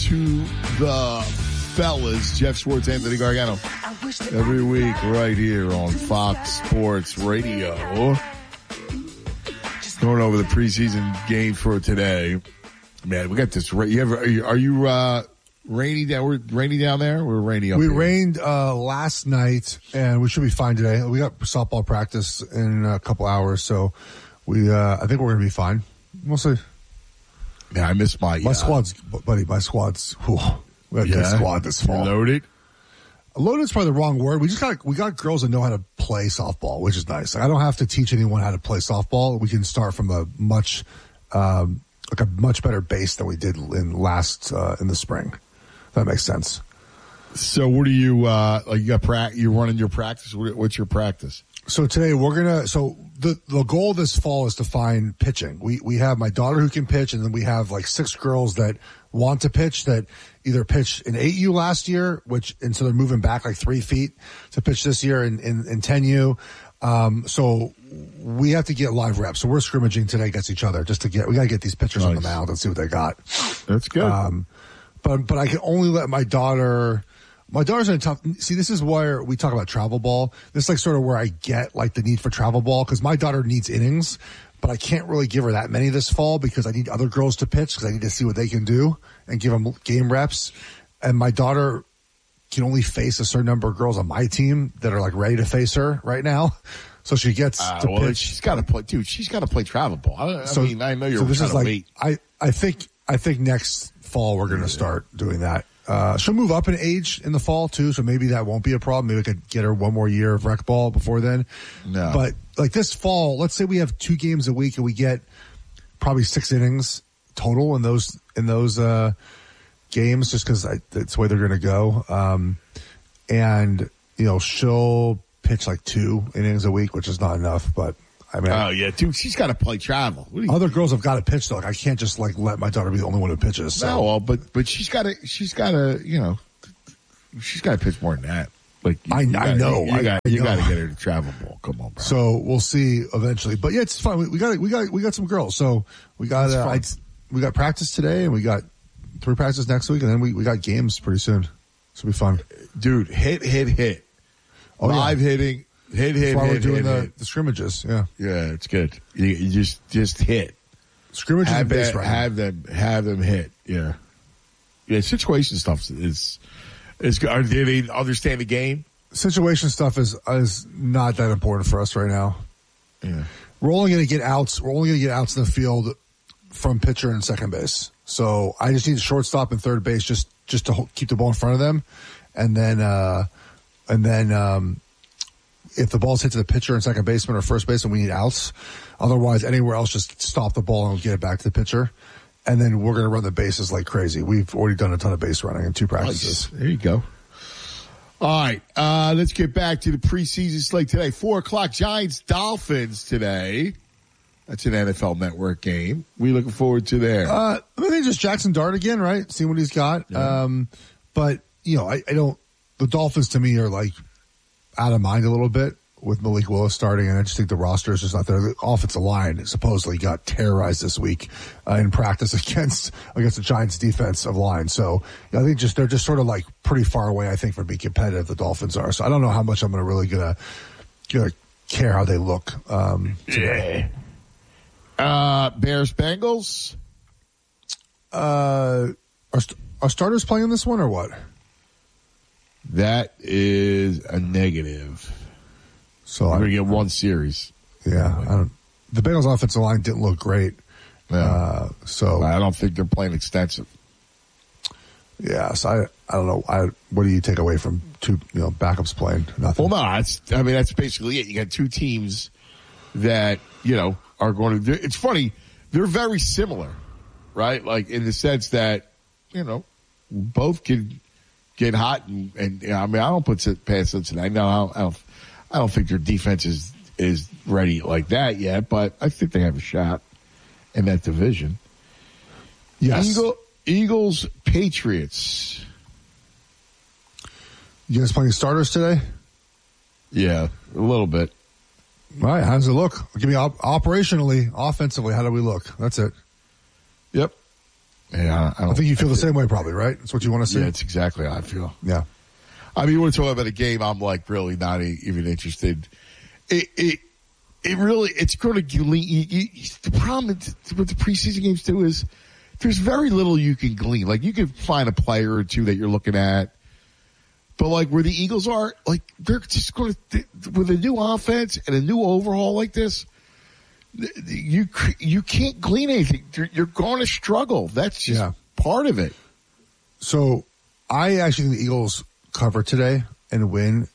to the fellas. Jeff Schwartz, Anthony Gargano. Every week right here on Fox Sports Radio. Going over the preseason games for today. Man, we got this. Are you rainy down? We're rainy down there. We're rainy up. We here. rained last night, and we should be fine today. We got softball practice in a couple hours, so I think we're going to be fine. We'll see. Yeah, I missed my squad's, buddy. My squad's. Whew, we have a good squad this fall. Loaded. Loaded's probably the wrong word. We got girls that know how to play softball, which is nice. Like, I don't have to teach anyone how to play softball. We can start from a much better base than we did in the spring. That makes sense. So what do you you're running your practice? What's your practice? So today the goal this fall is to find pitching. We have my daughter who can pitch, and then we have like 6 girls that want to pitch that either pitched in 8U last year, and so they're moving back like 3 feet to pitch this year in 10U. So we have to get live reps. So we're scrimmaging today against each other we got to get these pitchers on the mound and see what they got. That's good. But I can only let my daughter's in a tough, see, this is where we talk about travel ball. This is like sort of where I get like the need for travel ball, because my daughter needs innings, but I can't really give her that many this fall because I need other girls to pitch, because I need to see what they can do and give them game reps. And my daughter can only face a certain number of girls on my team that are like ready to face her right now. So she gets to pitch. She's got to play, dude. She's got to play travel ball. I know you're so this trying is to like, wait. I think next fall we're going to start doing that. She'll move up in age in the fall too, so maybe that won't be a problem. Maybe we could get her one more year of rec ball before then. No. But like this fall, let's say we have 2 games a week and we get probably 6 innings total in those games, just because that's the way they're going to go. And she'll pitch like 2 innings a week, which is not enough, but I mean, oh yeah, dude, she's got to play travel. Other girls have got to pitch though. Like, I can't just like let my daughter be the only one who pitches. So. No, but she's got to pitch more than that. Like I know you got to get her to travel ball. Come on, bro. So we'll see eventually. But yeah, it's fun. We got some girls. So we got practice today, and we got 3 practices next week, and then we got games pretty soon. This will be fun, dude. Hit. Oh, live hitting. Hit. That's why we're doing the scrimmages. Yeah, it's good. You just hit scrimmages and base running. Have them hit. Yeah. Situation stuff is good. Do they understand the game? Situation stuff is not that important for us right now. Yeah, we're only going to get outs. We're only going to get outs in the field from pitcher and second base. So I just need shortstop and third base just to keep the ball in front of them, and then. If the ball's hit to the pitcher and second baseman or first baseman, we need outs. Otherwise, anywhere else, just stop the ball and get it back to the pitcher. And then we're going to run the bases like crazy. We've already done a ton of base running in 2 practices. Nice. There you go. All right. Let's get back to the preseason slate today. 4:00 Giants-Dolphins today. That's an NFL Network game. We looking forward to there. I think just Jackson Dart again, right? See what he's got. Yeah. But, I don't – the Dolphins to me are like – out of mind a little bit with Malik Willis starting, and I just think the roster is just not there. The offensive line supposedly got terrorized this week in practice against the Giants' defensive line. So I think they're just sort of like pretty far away, I think, from being competitive, the Dolphins are. So I don't know how much I'm gonna care how they look today. Bears Bengals. Are starters playing this one or what? That is a negative. So we're going to get 1 series. Yeah. The Bengals offensive line didn't look great. Yeah. So I don't think they're playing extensive. Yeah. So I don't know. What do you take away from 2 backups playing? Nothing. Well, no, that's basically it. You got 2 teams that, are going to, it's funny. They're very similar, right? Like in the sense that, both can get hot and I don't put it past Cincinnati. No, I don't think their defense is ready like that yet, but I think they have a shot in that division. Yes. Eagles, Patriots. You guys playing starters today? Yeah, a little bit. All right, how does it look? Give me operationally, offensively, how do we look? That's it. Yep. Yeah, I think you feel the same way, probably, right? That's what you want to see. Yeah, it's exactly how I feel. Yeah. I mean, you want to talk about a game? I'm like really not even interested. It really, it's going to glean. The problem with the preseason games too is there's very little you can glean. Like you can find a player or two that you're looking at, but like where the Eagles are, like they're just going to with a new offense and a new overhaul like this. You can't glean anything. You're going to struggle. That's just part of it. So I actually think the Eagles cover today and win.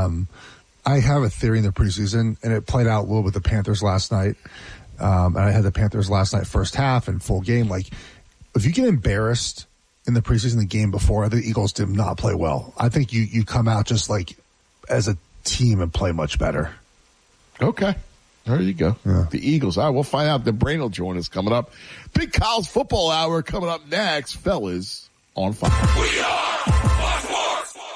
I have a theory in the preseason, and it played out a little with the Panthers last night. And I had the Panthers last night first half and full game. Like, if you get embarrassed in the preseason, the game before, I think the Eagles did not play well. I think you come out just like as a team and play much better. Okay. There you go. Yeah. The Eagles. All right, we'll find out. The Brain will join us coming up. Big Kyle's Football Hour coming up next. Fellas on fire. We are Fox Sports.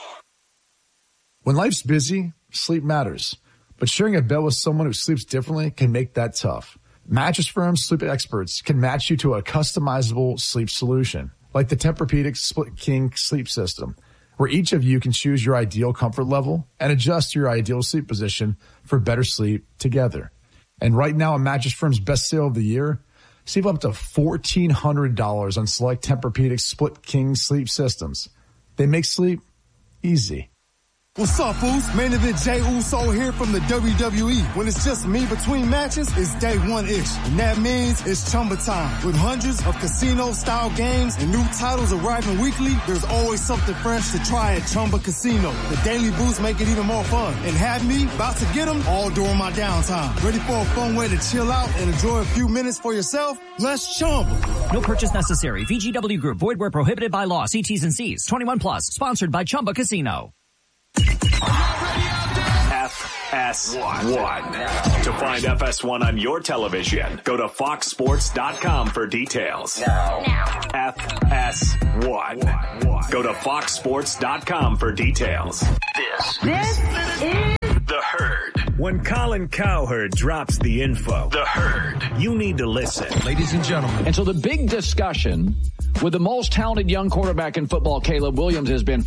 When life's busy, sleep matters. But sharing a bed with someone who sleeps differently can make that tough. Mattress Firm's sleep experts can match you to a customizable sleep solution, like the Tempur-Pedic Split King sleep system, where each of you can choose your ideal comfort level and adjust your ideal sleep position for better sleep together. And right now, on Mattress Firm's best sale of the year, save up to $1,400 on select Tempur-Pedic Split King sleep systems. They make sleep easy. What's up, fools? Main event Jey Uso here from the WWE. When it's just me between matches, it's day one-ish. And that means it's Chumba time. With hundreds of casino-style games and new titles arriving weekly, there's always something fresh to try at Chumba Casino. The daily boosts make it even more fun. And have me about to get them all during my downtime. Ready for a fun way to chill out and enjoy a few minutes for yourself? Let's Chumba. No purchase necessary. VGW Group. Void where prohibited by law. See T's and C's. 21 plus. Sponsored by Chumba Casino. FS1. To find FS1 on your television, go to foxsports.com for details. Now. FS1. Go to foxsports.com for details. This is The Herd. When Colin Cowherd drops the info, The Herd, you need to listen. Ladies and gentlemen. And so the big discussion with the most talented young quarterback in football, Caleb Williams, has been,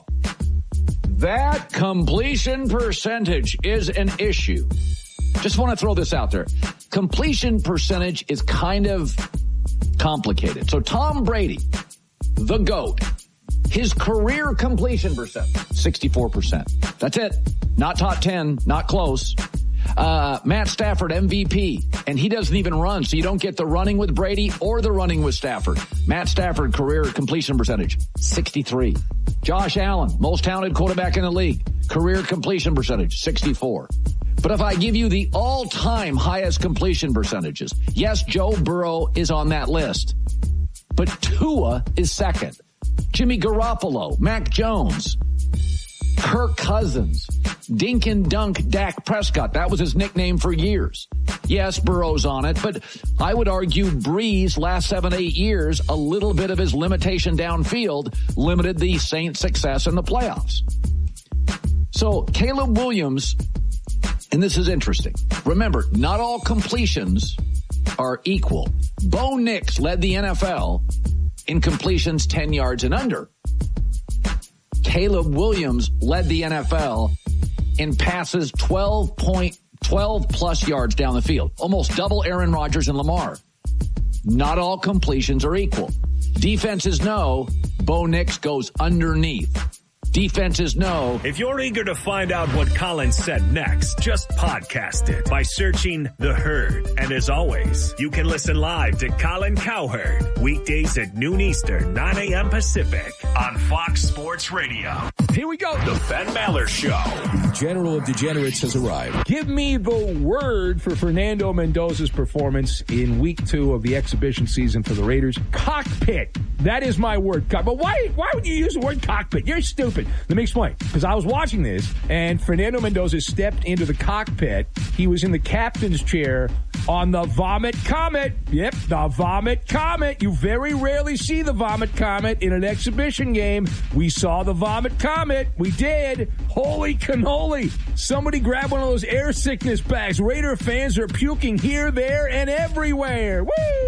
that completion percentage is an issue. Just want to throw this out there. Completion percentage is kind of complicated. So Tom Brady, the GOAT, his career completion percentage, 64%. That's it. Not top 10, not close. Matt Stafford, MVP, and he doesn't even run, so you don't get the running with Brady or the running with Stafford. Matt Stafford, career completion percentage, 63. Josh Allen, most talented quarterback in the league, career completion percentage, 64. But if I give you the all-time highest completion percentages, yes, Joe Burrow is on that list, but Tua is second. Jimmy Garoppolo, Mac Jones, Kirk Cousins, Dink and Dunk Dak Prescott. That was his nickname for years. Yes, Burrow's on it, but I would argue Breeze last 7-8 years, a little bit of his limitation downfield limited the Saints' success in the playoffs. So Caleb Williams, and this is interesting. Remember, not all completions are equal. Bo Nix led the NFL in completions 10 yards and under. Caleb Williams led the NFL in passes 12 plus yards down the field. Almost double Aaron Rodgers and Lamar. Not all completions are equal. Defenses know Bo Nix goes underneath. Defenses know. If you're eager to find out what Colin said next, just podcast it by searching The Herd. And as always, you can listen live to Colin Cowherd weekdays at noon Eastern, 9 a.m. Pacific on Fox Sports Radio. Here we go. The Ben Maller Show. The General of Degenerates has arrived. Give me the word for Fernando Mendoza's performance in week 2 of the exhibition season for the Raiders. Cockpit. That is my word. But why would you use the word cockpit? You're stupid. Let me explain. Because I was watching this, and Fernando Mendoza stepped into the cockpit. He was in the captain's chair on the Vomit Comet. Yep, the Vomit Comet. You very rarely see the Vomit Comet in an exhibition game. We saw the Vomit Comet. We did. Holy cannoli. Somebody grab one of those air sickness bags. Raider fans are puking here, there, and everywhere. Woo!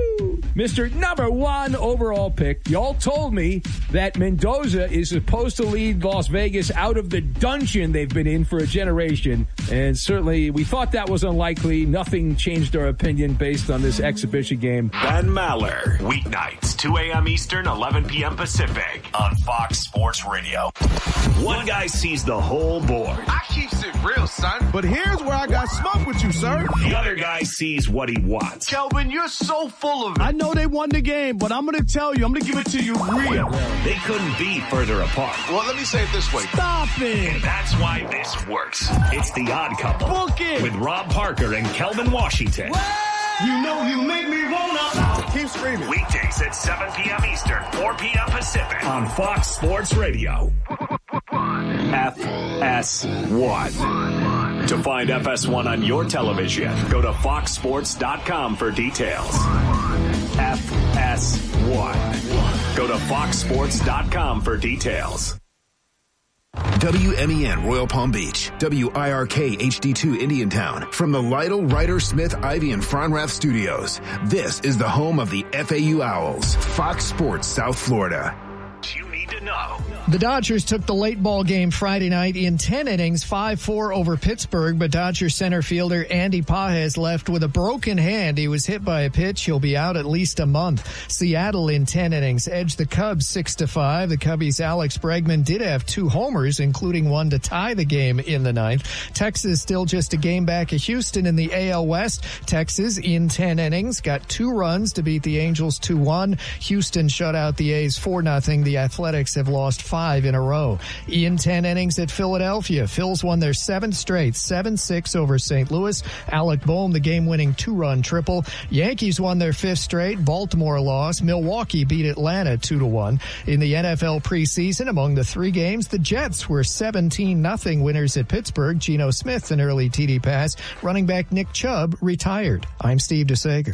Mr. Number 1 overall pick. Y'all told me that Mendoza is supposed to lead Las Vegas out of the dungeon they've been in for a generation. And certainly we thought that was unlikely. Nothing changed our opinion based on this exhibition game. Ben Maller, weeknights, 2 a.m. Eastern, 11 p.m. Pacific on Fox Sports Radio. One guy sees the whole board. I keeps it real, son. But here's where I got smoke with you, sir. The other guy sees what he wants. Kelvin, you're so full of it. I know they won the game, but I'm going to tell you, I'm going to give it to you real. They couldn't be further apart. Well, let me say it this way. Stop it. And that's why this works. It's The Odd Couple. Book it. With Rob Parker and Kelvin Washington. You know you make me wanna. Keep screaming. Weekdays at 7 p.m. Eastern, 4 p.m. Pacific on Fox Sports Radio. FS1. To find FS1 on your television, go to foxsports.com for details. FS1. Go to foxsports.com for details. WMEN Royal Palm Beach, WIRK HD2 Indiantown. From the Lytle, Ryder, Smith, Ivy, and Fronrath studios, this is the home of the FAU Owls, Fox Sports South Florida. You need to know. The Dodgers took the late ball game Friday night in 10 innings, 5-4 over Pittsburgh, but Dodgers center fielder Andy Pages left with a broken hand. He was hit by a pitch. He'll be out at least a month. Seattle in 10 innings edged the Cubs 6-5. The Cubbies' Alex Bregman did have 2 homers, including one to tie the game in the ninth. Texas still just a game back of Houston in the AL West. Texas in 10 innings got 2 runs to beat the Angels 2-1. Houston shut out the A's 4-0. The Athletics have lost 5 in a row. In 10 innings at Philadelphia, Phils won their 7th straight, 7-6 over St. Louis. Alec Boehm, the game-winning 2-run triple. Yankees won their 5th straight. Baltimore lost. Milwaukee beat Atlanta 2-1. In the NFL preseason, among the 3 games, the Jets were 17-0 winners at Pittsburgh. Geno Smith, an early TD pass. Running back Nick Chubb retired. I'm Steve DeSager.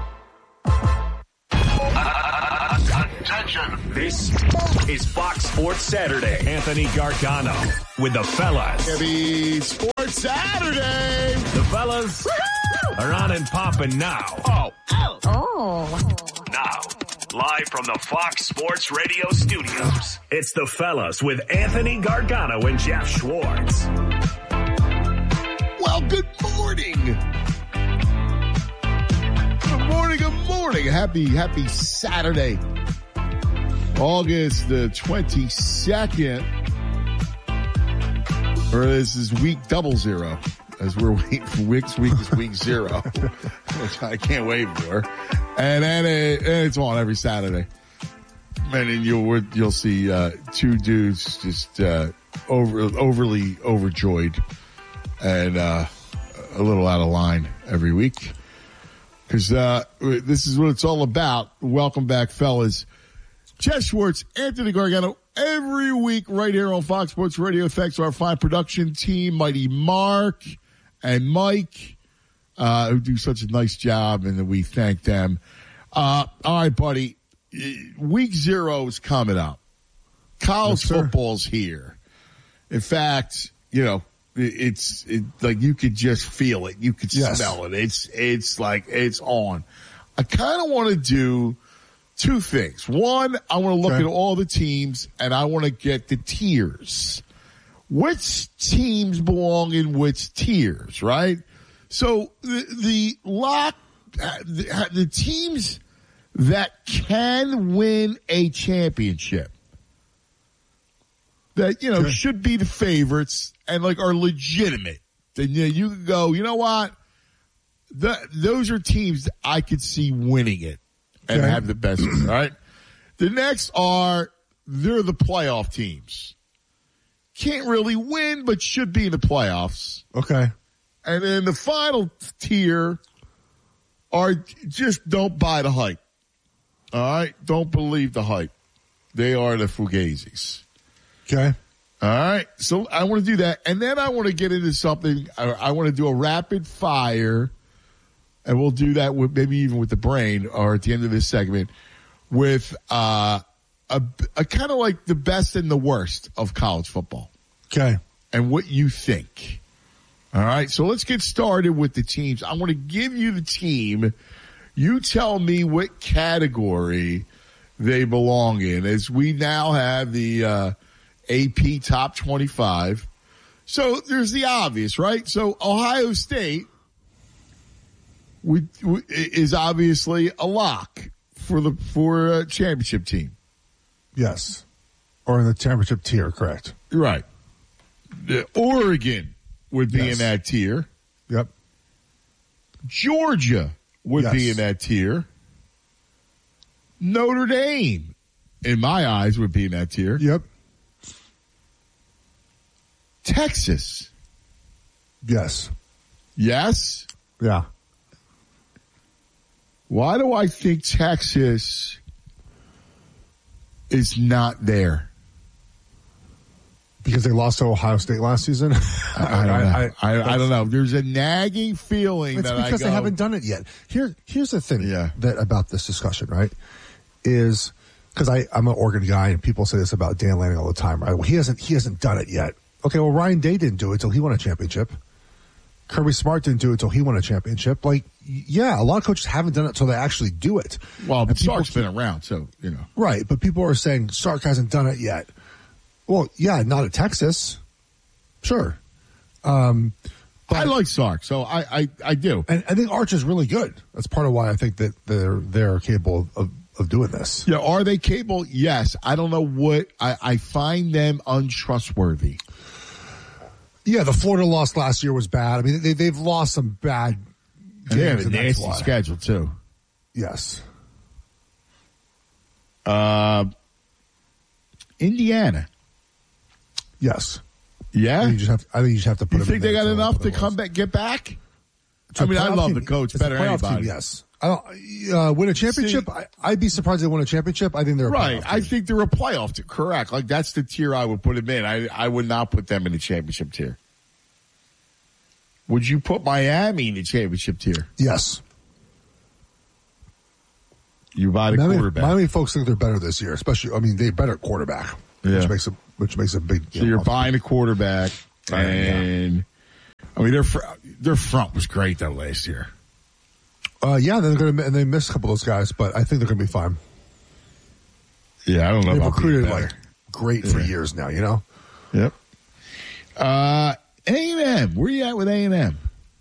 Attention. This is Fox Sports Saturday. Anthony Gargano with the fellas. Heavy Sports Saturday. The fellas are on and popping now. Now, live from the Fox Sports Radio studios, it's the fellas with Anthony Gargano and Jeff Schwartz. Well, good morning. Good morning. Happy Saturday. August the 22nd. Or this is week 00, as we're waiting for week is week 0, which I can't wait for. And then it's on every Saturday. And then you'll see 2 dudes just overly overjoyed and a little out of line every week. Because this is what it's all about. Welcome back, fellas. Jeff Schwartz, Anthony Gargano, every week right here on Fox Sports Radio. Thanks to our fine production team, Mighty Mark and Mike, who do such a nice job, and we thank them. All right, buddy. Week 0 is coming up. College football's here. In fact, it's like you could just feel it. You could smell it. It's like it's on. I kind of want to do 2 things. One, I want to look at all the teams, and I want to get the tiers. Which teams belong in which tiers, right? So the teams that can win a championship, that should be the favorites and are legitimate. Then you can go, you know what? Those are teams that I could see winning it and have the best. All right. The next they're the playoff teams. Can't really win, but should be in the playoffs. Okay. And then the final tier are just don't buy the hype. All right. Don't believe the hype. They are the Fugazis. Okay. All right. So I want to do that. And then I want to get into something. I want to do a rapid fire. And we'll do that with maybe even with the brain or at the end of this segment with a kind of like the best and the worst of college football. Okay. And what you think. All right. So let's get started with the teams. I want to give you the team You tell me what category they belong in, as we now have the AP Top 25. So there's the obvious, right? So Ohio State is obviously a lock for a championship team. Yes. Or in the championship tier, correct. Right. Oregon would be Yes. in that tier. Yep. Georgia would Yes. be in that tier. Notre Dame, in my eyes, would be in that tier. Yep. Texas. Yes. Yes? Yeah. Why do I think Texas is not there? Because they lost to Ohio State last season? I don't know. I don't know. There's a nagging feeling It's that because they haven't done it yet. Here's the thing that about this discussion, right? Is because I'm an Oregon guy, and people say this about Dan Lanning all the time, right? Well, he hasn't done it yet. Okay, well, Ryan Day didn't do it until he won a championship. Kirby Smart didn't do it until he won a championship. Like, yeah, a lot of coaches haven't done it until they actually do it. Well, but Sark's been around, so, you know. Right, but people are saying Sark hasn't done it yet. Well, yeah, not at Texas. Sure. I like Sark, so I do. And I think Arch is really good. That's part of why I think that they're capable of doing this. Yeah, are they capable? Yes. I don't know what I find them untrustworthy. Yeah, the Florida loss last year was bad. I mean, they've lost some bad games. They have a and that's nasty why. schedule too. Yes. Indiana. Yes. Yeah. I think you just have to put You them think in they there got to enough put to them come on. back, get back? It's a I mean, I playoff love team. the coach It's a better than playoff anybody. team, yes. I don't win a championship. I'd be surprised they won a championship. I think they're a Right. playoff I team. think they're a playoff team. Correct. Like, that's the tier I would put them in. I would not put them in the championship tier. Would you put Miami in the championship tier? Yes. You buy the quarterback. Miami folks think they're better this year, especially. I mean, they're better at quarterback, Yeah. which makes a big. So you're buying a quarterback, and I mean their front was great though last year. Yeah, they missed a couple of those guys, but I think they're gonna be fine. Yeah, I don't know. They've about being recruited better. like great for years now. You know. Yep. A&M. Where you at with A&M?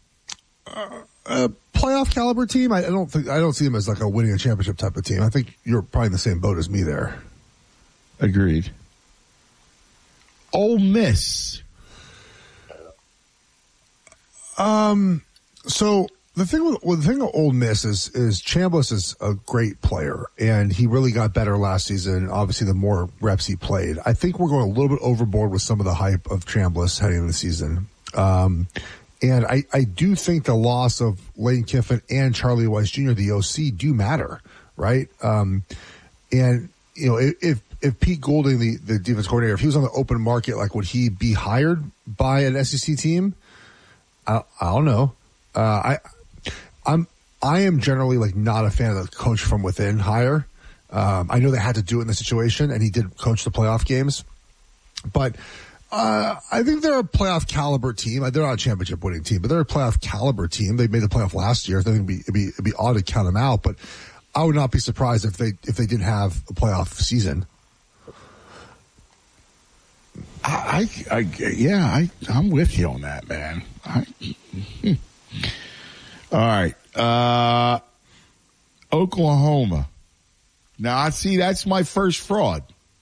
Playoff caliber team. I don't see them as like a winning a championship type of team. I think you're probably in the same boat as me there. Agreed. Ole Miss. So the thing with Ole Miss is Chambliss is a great player, and he really got better last season. Obviously, the more reps he played, I think we're going a little bit overboard with some of the hype of Chambliss heading into the season. And I do think the loss of Lane Kiffin and Charlie Weiss Jr., the OC, do matter, right? And you know, if Pete Golding, the defense coordinator, if he was on the open market, like, would he be hired by an SEC team? I don't know. I am generally like not a fan of the coach from within hire. I know they had to do it in the situation, and he did coach the playoff games, but I think they're a playoff caliber team. They're not a championship winning team, but they're a playoff caliber team. They made the playoff last year. I think it'd be odd to count them out, but I would not be surprised if they didn't have a playoff season. I'm with you on that, man. All right. Oklahoma. Now, I see that's my first fraud.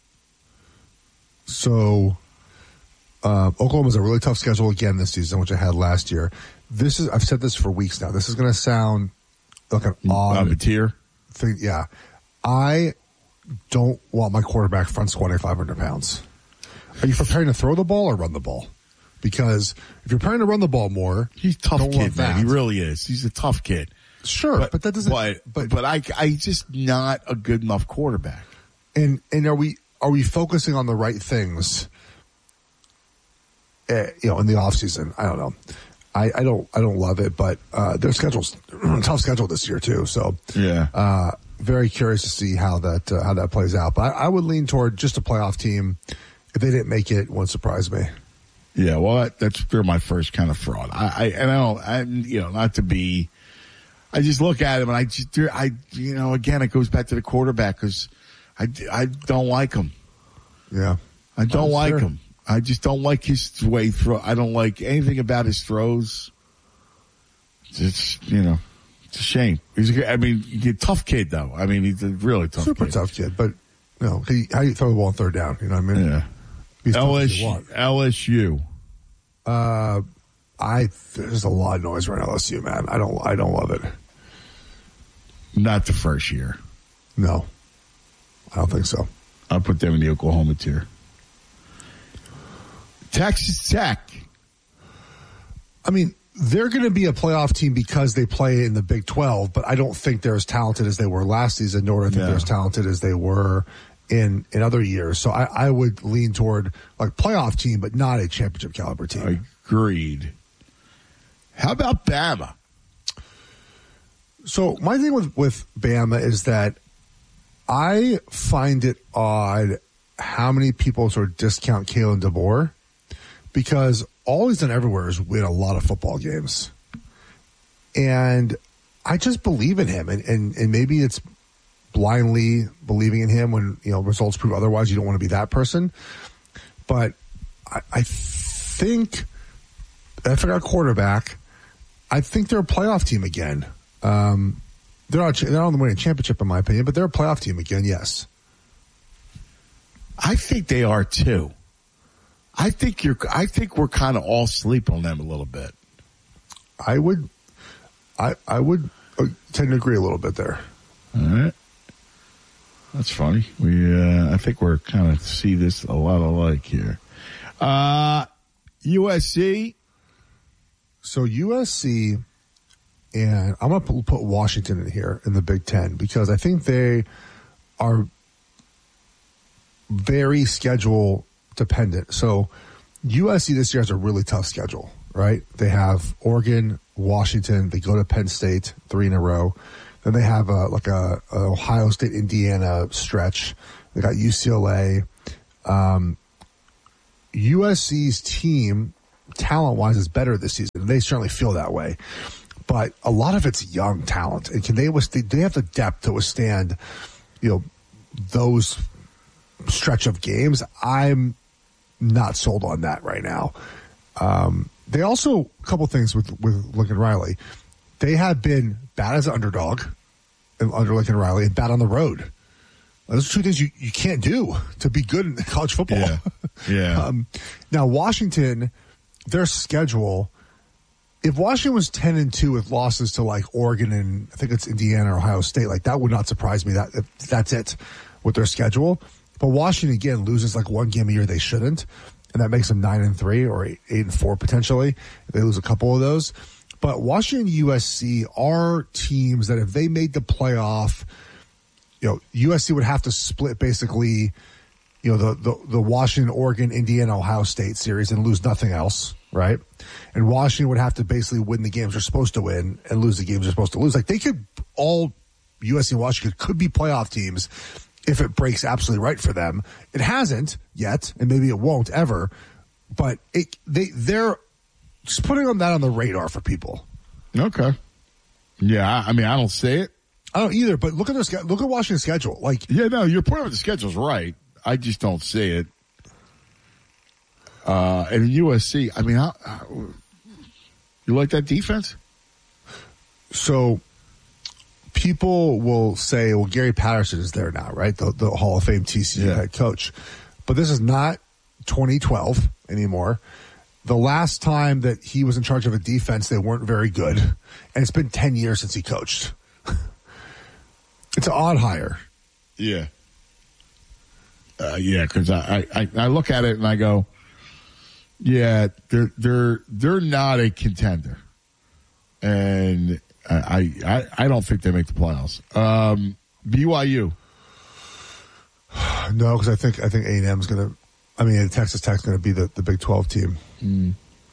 So, Oklahoma's a really tough schedule again this season, which I had last year. I've said this for weeks now. This is going to sound like an odd tier thing. Yeah. I don't want my quarterback front squatting 500 pounds. Are you preparing to throw the ball or run the ball? Because if you're preparing to run the ball more, he's a tough don't kid, want man. that. He really is. He's a tough kid. Sure, but that doesn't. But I just not a good enough quarterback. And are we focusing on the right things? In the offseason, I don't know. I don't love it, but their schedule's tough schedule this year too. So yeah, very curious to see how that plays out. But I would lean toward just a playoff team. If they didn't make it, wouldn't surprise me. Yeah, well, they're my first kind of fraud. I I just look at him and again, it goes back to the quarterback because I don't like him. Yeah. I don't like him. I just don't like his way through. I don't like anything about his throws. It's, it's a shame. He's a tough kid though. I mean, he's a really tough Super kid. tough kid, but how you throw the ball on third down, you know what I mean? Yeah. LSU. There's a lot of noise around LSU, man. I don't love it. Not the first year. No. I don't think so. I'll put them in the Oklahoma tier. Texas Tech. I mean, they're going to be a playoff team because they play in the Big 12, but I don't think they're as talented as they were last season, nor do I think they're as talented as they were in other years. So I would lean toward like playoff team, but not a championship caliber team. Agreed. How about Bama? So my thing with Bama is that I find it odd how many people sort of discount Kalen DeBoer, because all he's done everywhere is win a lot of football games. And I just believe in him. And maybe it's blindly believing in him when, results prove otherwise. You don't want to be that person. But I think if I got a quarterback, I think they're a playoff team again. They're not on the winning championship, in my opinion, but they're a playoff team again, yes. I think they are too. I think we're kind of all asleep on them a little bit. I would tend to agree a little bit there. All right. That's funny. I think we're kind of see this a lot alike here. USC. So USC, and I'm going to put Washington in here in the Big Ten because I think they are very schedule dependent. So USC this year has a really tough schedule, right? They have Oregon, Washington. They go to Penn State 3 in a row. Then they have a Ohio State, Indiana stretch. They got UCLA. USC's team, talent-wise, is better this season. They certainly feel that way. But a lot of it's young talent. And do they have the depth to withstand, those stretch of games? I'm not sold on that right now. They also, a couple things with Lincoln Riley. They have been bad as an underdog under Lincoln Riley and bad on the road. Those are two things you can't do to be good in college football. Yeah. Now, Washington, their schedule, if Washington was 10-2 with losses to like Oregon and I think it's Indiana or Ohio State, like that would not surprise me. That's it with their schedule. But Washington, again, loses like one game a year they shouldn't. And that makes them 9-3 or 8-4 potentially if they lose a couple of those. But Washington and USC are teams that if they made the playoff, USC would have to split basically, the Washington, Oregon, Indiana, Ohio State series and lose nothing else, right? And Washington would have to basically win the games they're supposed to win and lose the games they're supposed to lose. Like USC and Washington could be playoff teams if it breaks absolutely right for them. It hasn't yet, and maybe it won't ever, but they're just putting on that on the radar for people. Okay. Yeah, I mean, I don't see it. I don't either, but look at Washington's schedule. Your point with the schedule's right. I just don't see it. And USC, I mean, you like that defense? So people will say, well, Gary Patterson is there now, right? The Hall of Fame TCU head coach. But this is not 2012 anymore. The last time that he was in charge of a defense, they weren't very good. And it's been 10 years since he coached. It's an odd hire. Yeah. Because I look at it and I go, yeah, they're not a contender. And I don't think they make the playoffs. BYU. No, because I think A&M's going to. I mean, Texas Tech's going to be the Big 12 team. Mm.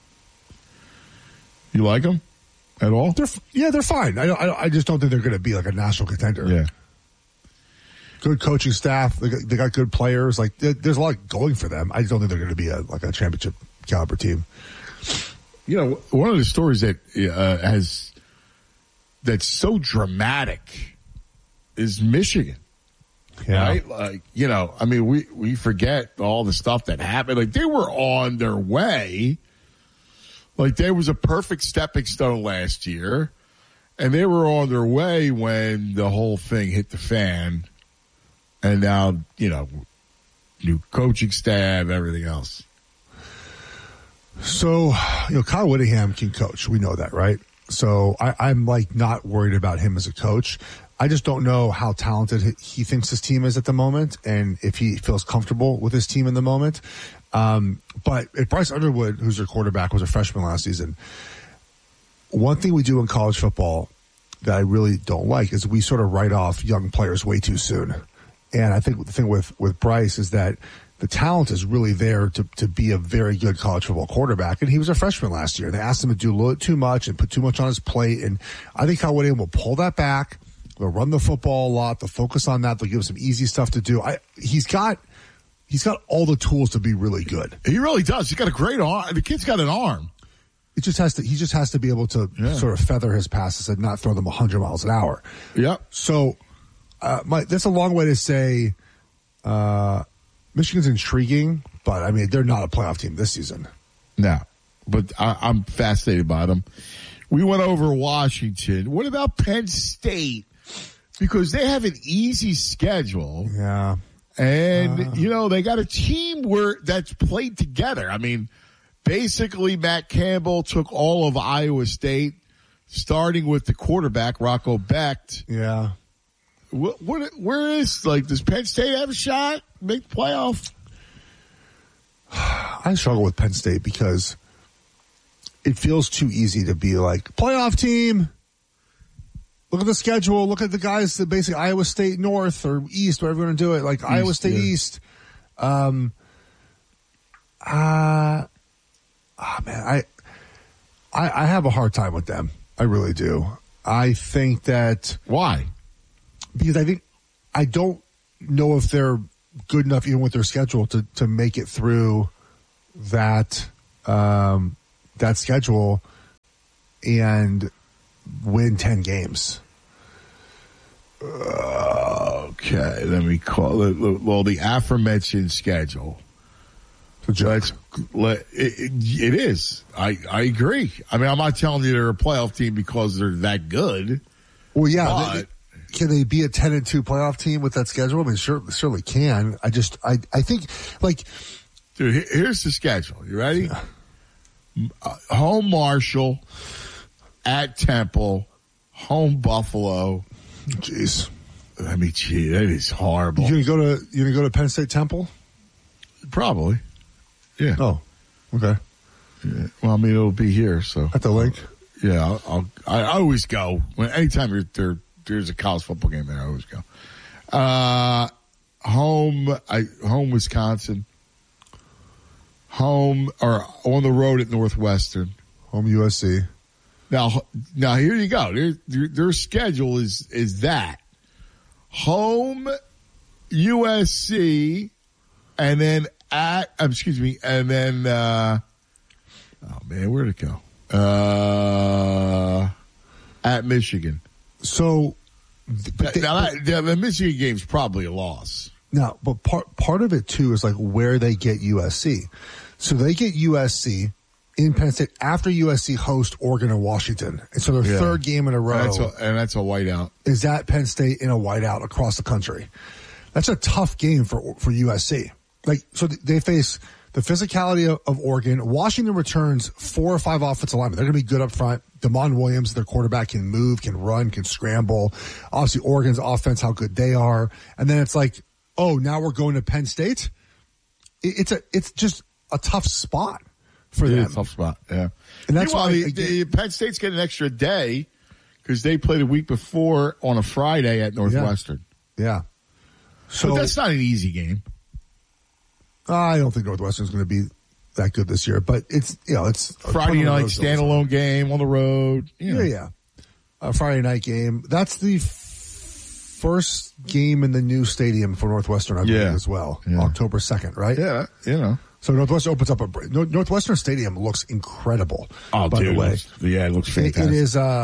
You like them at all? They're fine. I just don't think they're going to be like a national contender. Yeah. Good coaching staff. They got good players. Like there's a lot going for them. I just don't think they're going to be a championship caliber team. One of the stories that has that's so dramatic is Michigan. Yeah. Right? Like, you know, I mean, we forget all the stuff that happened. Like, they were on their way. Like, there was a perfect stepping stone last year, and they were on their way when the whole thing hit the fan. And now, you know, new coaching staff, everything else. So, you know, Kyle Whittingham can coach. We know that, right? So I'm like not worried about him as a coach. I just don't know how talented he thinks his team is at the moment and if he feels comfortable with his team in the moment. But if Bryce Underwood, who's their quarterback, was a freshman last season, one thing we do in college football that I really don't like is we sort of write off young players way too soon. And I think the thing with Bryce is that the talent is really there to be a very good college football quarterback. And he was a freshman last year. They asked him to do a little too much and put too much on his plate. And I think Kyle Whittingham will pull that back. They'll run the football a lot. They'll focus on that. They'll give him some easy stuff to do. He's got all the tools to be really good. He really does. He's got a great arm. The kid's got an arm. He just has to be able to sort of feather his passes and not throw them 100 miles an hour. Yep. So that's a long way to say Michigan's intriguing, but I mean, they're not a playoff team this season. No, but I'm fascinated by them. We went over Washington. What about Penn State? Because they have an easy schedule. Yeah. And, you know, they got a team that's played together. I mean, basically Matt Campbell took all of Iowa State, starting with the quarterback, Rocco Becht. Yeah. Where is, like, does Penn State have a shot? Make the playoff? I struggle with Penn State because it feels too easy to be like, playoff team. Look at the schedule. Look at the guys that basically Iowa State North or East, whatever you want to do it. Like East, Iowa State East. Man, I have a hard time with them. I really do. I think that. Why? Because I don't know if they're good enough even with their schedule to make it through that schedule and win 10 games. Okay, let me call it. Well, the aforementioned schedule. It is. I agree. I mean, I'm not telling you they're a playoff team because they're that good. Well, yeah. Can they be a 10-2 playoff team with that schedule? I mean, certainly can. I think, like, dude, here's the schedule. You ready? Yeah. Home Marshall, at Temple, home Buffalo. Jeez. I mean, gee, that is horrible. You gonna go to Penn State Temple? Probably. Yeah. Oh, okay. Yeah. Well, I mean, it'll be here, so at the link. Yeah, I always go anytime there's a college football game there. I always go. Home Wisconsin. Home or on the road at Northwestern. Home USC. Now here you go. Their schedule is that home USC, and then oh man, where'd it go? At Michigan. So the Michigan game's probably a loss. No, but part of it too is like where they get USC. So they get USC in Penn State after USC host Oregon and Washington. And so their third game in a row. And that's a whiteout. Is at Penn State in a whiteout across the country. That's a tough game for USC. Like, so they face the physicality of Oregon. Washington returns 4 or 5 offensive linemen. They're going to be good up front. Damon Williams, their quarterback, can move, can run, can scramble. Obviously, Oregon's offense, how good they are. And then it's like, oh, now we're going to Penn State? It's just a tough spot for them. Tough spot, yeah. And that's why Penn State's getting an extra day because they played a week before on a Friday at Northwestern. Yeah. So but that's not an easy game. I don't think Northwestern's going to be that good this year, but it's Friday night standalone game on the road. Yeah. A Friday night game. That's the first game in the new stadium for Northwestern, I believe, as well. Yeah. October 2nd, right? Yeah, So Northwestern opens up Northwestern Stadium looks incredible. Oh, by the way. It looks fantastic.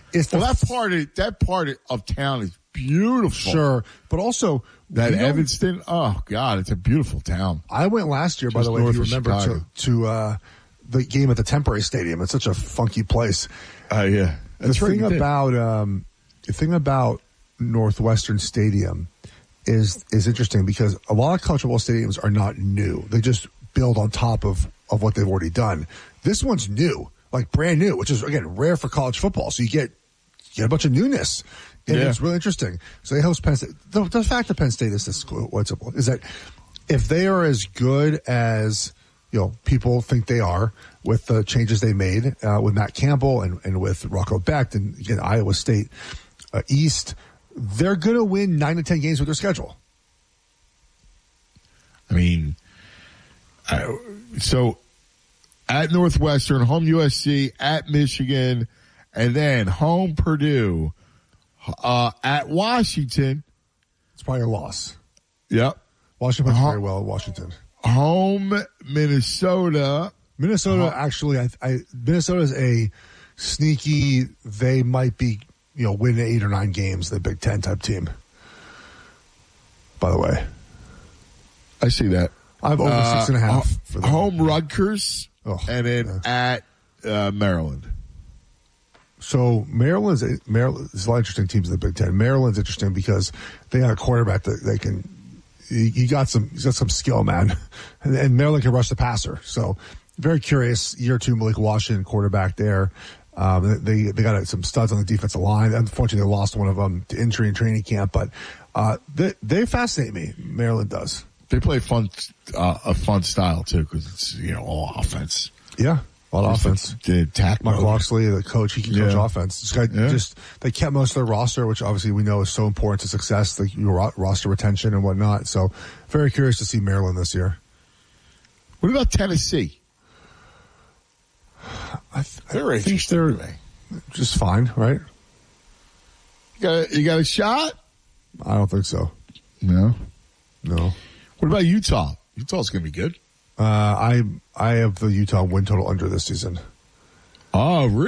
that part of town is beautiful. Sure, but also that Evanston. Oh God, it's a beautiful town. I went last year, by the way, if you remember, to the game at the Temporary Stadium. It's such a funky place. Yeah, the thing about Northwestern Stadium is interesting because a lot of college football stadiums are not new. They just build on top of what they've already done. This one's new, like brand new, which is again rare for college football. So you get a bunch of newness. And it's really interesting. So they host Penn State. The fact that Penn State is this simple is that if they are as good as people think they are with the changes they made with Matt Campbell and with Rocco Becht and again Iowa State East, they're going to win 9 to 10 games with their schedule. I mean, so at Northwestern, home USC, at Michigan, and then home Purdue, at Washington. It's probably a loss. Yep. Washington played very well at Washington. Home Minnesota. Actually, Minnesota is a sneaky, they might be, win 8 or 9 games, the Big Ten type team. By the way. I see that. I have over 6.5 for them. Home Rutgers, and then at Maryland. So Maryland's there's a lot of interesting teams in the Big Ten. Maryland's interesting because they got a quarterback that they can. He's got some skill, man, and Maryland can rush the passer. So very curious. Year 2 Malik Washington quarterback there. They got some studs on the defensive line. Unfortunately, they lost one of them to injury in training camp, but they fascinate me. Maryland does. They play a fun style too because it's all offense. Yeah, a lot of offense. Mike Loxley, the coach, he can coach offense. This guy they kept most of their roster, which obviously we know is so important to success, like your roster retention and whatnot. So very curious to see Maryland this year. What about Tennessee? They're just fine, right? You got a shot? I don't think so. No. What about Utah? Utah's going to be good. I have the Utah win total under this season. Oh, really?